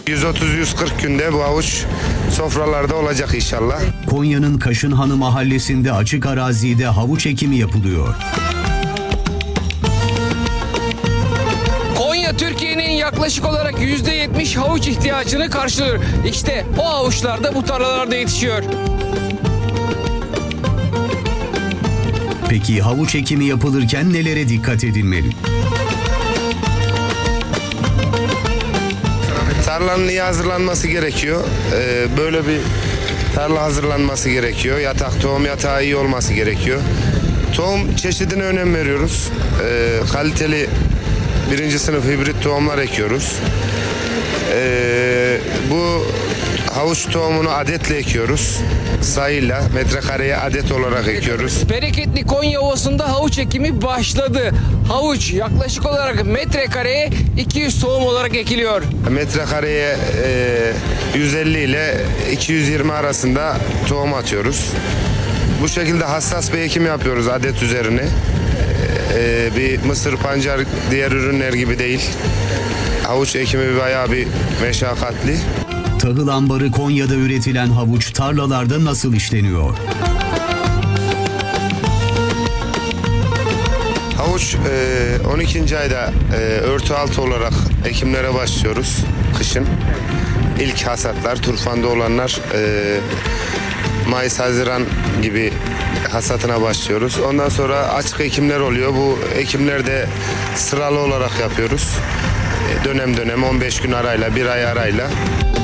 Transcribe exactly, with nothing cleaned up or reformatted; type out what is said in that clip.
yüz otuz yüz kırk günde bu havuç sofralarda olacak inşallah. Konya'nın Kaşınhanı mahallesinde açık arazide havuç ekimi yapılıyor. Konya Türkiye'nin yaklaşık olarak yüzde yetmiş havuç ihtiyacını karşılıyor. İşte o havuçlar da bu tarlalarda yetişiyor. Peki havuç ekimi yapılırken nelere dikkat edilmeli? Tarlanın iyi hazırlanması gerekiyor. Ee, böyle bir tarla hazırlanması gerekiyor. Yatak, tohum yatağı iyi olması gerekiyor. Tohum çeşidine önem veriyoruz. Ee, kaliteli birinci sınıf hibrit tohumlar ekiyoruz. Ee, bu havuç tohumunu adetle ekiyoruz. Sayıyla metrekareye adet olarak ekiyoruz. Bereketli Konya Ovası'nda havuç ekimi başladı. Havuç yaklaşık olarak metrekareye iki yüz tohum olarak ekiliyor. Metrekareye e, yüz elli ile iki yüz yirmi arasında tohum atıyoruz. Bu şekilde hassas bir ekim yapıyoruz adet üzerine. E, bir mısır, pancar, diğer ürünler gibi değil. Havuç ekimi bayağı bir meşakkatli. Tahıl ambarı Konya'da üretilen havuç tarlalarda nasıl işleniyor? Havuç e, on ikinci ayda e, örtü altı olarak ekimlere başlıyoruz kışın. İlk hasatlar, turfanda olanlar e, Mayıs, Haziran gibi hasatına başlıyoruz. Ondan sonra açık ekimler oluyor. Bu ekimlerde sıralı olarak yapıyoruz. E, dönem dönem on beş gün arayla, bir ay arayla.